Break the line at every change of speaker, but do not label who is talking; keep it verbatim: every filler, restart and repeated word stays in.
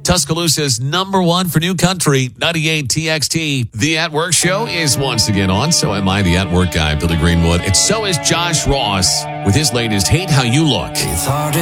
Tuscaloosa's number one for new country, ninety-eight T X T. The At Work Show is once again on. So am I, the At Work guy, Billy Greenwood. And so is Josh Ross with his latest Hate How You Look.
It's hard